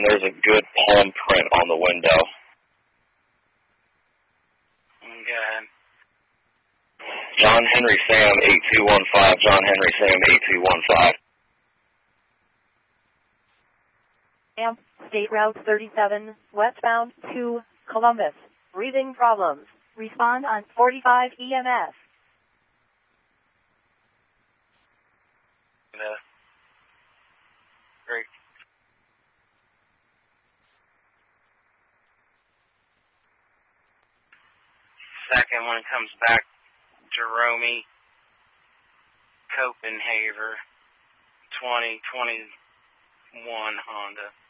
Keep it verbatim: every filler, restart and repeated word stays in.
and there's a good palm print on the window. Okay. John Henry Sam eight two one five, John Henry Sam eight two one five. Am State Route thirty-seven, westbound to Columbus. Breathing problems. Respond on forty-five E M S. Uh, great. Second one comes back, Jerome Copenhaver, twenty twenty-one Honda.